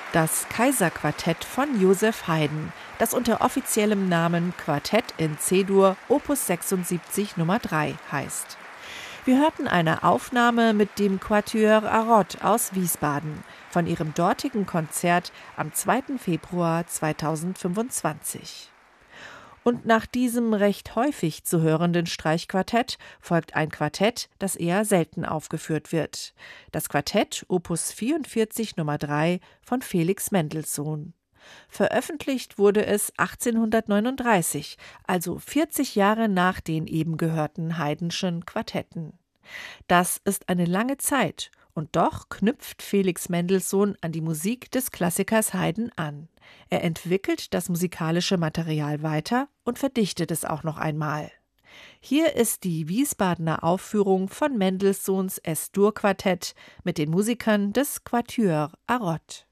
Das Kaiserquartett von Joseph Haydn, das unter offiziellem Namen Quartett in C-Dur Opus 76 Nummer 3 heißt. Wir hörten eine Aufnahme mit dem Quatuor Arod aus Wiesbaden von ihrem dortigen Konzert am 2. Februar 2025. Und nach diesem recht häufig zu hörenden Streichquartett folgt ein Quartett, das eher selten aufgeführt wird. Das Quartett Opus 44 Nummer 3 von Felix Mendelssohn. Veröffentlicht wurde es 1839, also 40 Jahre nach den eben gehörten Haydnschen Quartetten. Das ist eine lange Zeit, und doch knüpft Felix Mendelssohn an die Musik des Klassikers Haydn an. Er entwickelt das musikalische Material weiter und verdichtet es auch noch einmal. Hier ist die Wiesbadener Aufführung von Mendelssohns Es-Dur-Quartett mit den Musikern des Quatuor Arod.